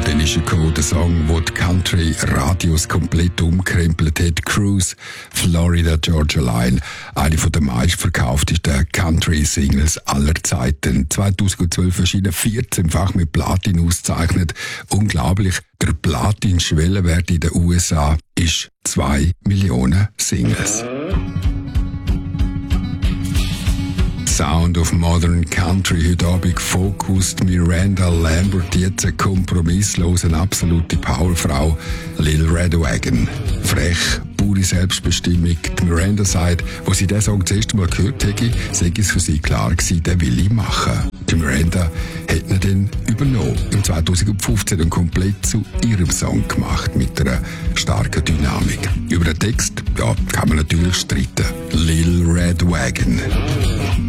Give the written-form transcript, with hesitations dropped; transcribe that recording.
Dann ist der Song, der die Country-Radios komplett umkrempelt hat. Cruise, Florida Georgia Line. Eine der meistverkauftesten Country-Singles aller Zeiten. 2012 erschienen 14-fach mit Platin ausgezeichnet. Unglaublich. Der Platin-Schwellenwert in den USA ist 2 Millionen Singles. Sound of Modern Country, heute Abend gefokust Miranda Lambert, jetzt eine kompromisslose, absolute Powerfrau, Lil Red Wagon. Frech, pure Selbstbestimmung. Die Miranda sagt, wo sie diesen Song das erste Mal gehört hätte, sei es für sie klar gewesen, den will ich machen. Die Miranda hat ihn dann übernommen, im 2015 und komplett zu ihrem Song gemacht, mit einer starken Dynamik. Über den Text, ja, kann man natürlich streiten. Lil Red Wagon.